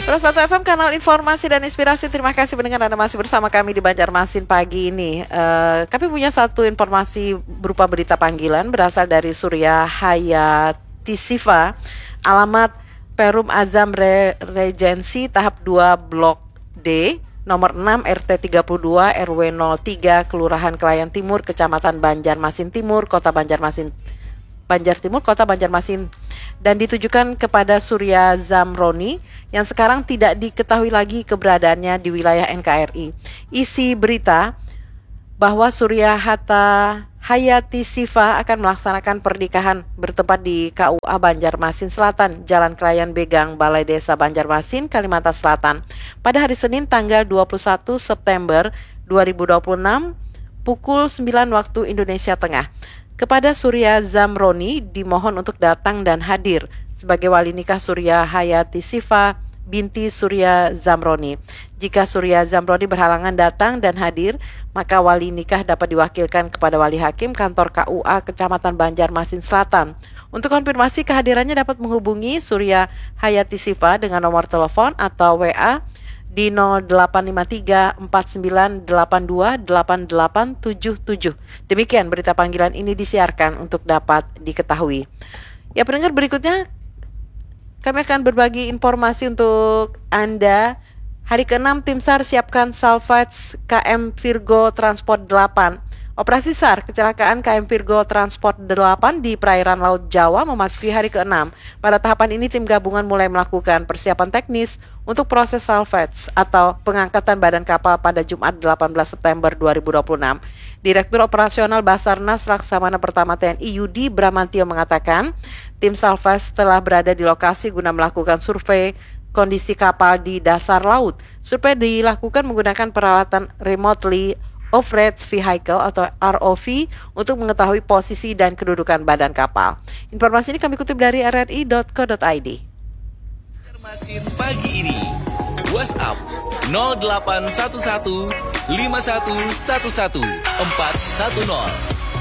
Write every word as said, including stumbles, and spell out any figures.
satu F M, kanal informasi dan inspirasi. Terima kasih mendengar Anda masih bersama kami di Banjarmasin pagi ini. uh, Kami punya satu informasi berupa berita panggilan berasal dari Surya Hayati Siva, alamat Perum Azam Re- Regency tahap dua Blok D, nomor enam R T tiga puluh dua R W nol tiga, Kelurahan Kelayan Timur, Kecamatan Banjarmasin Timur, Kota Banjarmasin Banjar Timur, Kota Banjarmasin, dan ditujukan kepada Surya Zamroni yang sekarang tidak diketahui lagi keberadaannya di wilayah N K R I. Isi berita bahwa Surya Hatta Hayati Siva akan melaksanakan pernikahan bertempat di K U A Banjarmasin Selatan, Jalan Kelayan Begang, Balai Desa Banjarmasin, Kalimantan Selatan, pada hari Senin tanggal dua puluh satu September dua ribu dua puluh enam pukul sembilan waktu Indonesia Tengah. Kepada Surya Zamroni dimohon untuk datang dan hadir sebagai wali nikah Surya Hayati Siva binti Surya Zamroni. Jika Surya Zamroni berhalangan datang dan hadir, maka wali nikah dapat diwakilkan kepada wali hakim kantor K U A Kecamatan Banjarmasin Selatan. Untuk konfirmasi kehadirannya dapat menghubungi Surya Hayati Siva dengan nomor telepon atau W A di nol delapan lima tiga empat sembilan delapan dua delapan delapan tujuh tujuh. Demikian berita panggilan ini disiarkan untuk dapat diketahui. Ya pendengar, berikutnya kami akan berbagi informasi untuk Anda. Hari keenam Tim SAR siapkan salvage K M Virgo Transport delapan. Operasi SAR kecelakaan K M Virgo Transport delapan di perairan Laut Jawa memasuki hari keenam. Pada tahapan ini tim gabungan mulai melakukan persiapan teknis untuk proses salvage atau pengangkatan badan kapal pada Jumat delapan belas September dua ribu dua puluh enam. Direktur Operasional Basarnas Laksamana Pertama T N I Yudi Bramantio mengatakan, tim salvage telah berada di lokasi guna melakukan survei kondisi kapal di dasar laut. Survei dilakukan menggunakan peralatan remotely Off-Road Vehicle atau R O V untuk mengetahui posisi dan kedudukan badan kapal. Informasi ini kami kutip dari r r i dot co dot i d. Banjarmasin pagi ini. WhatsApp nol delapan satu satu lima satu satu satu empat satu nol.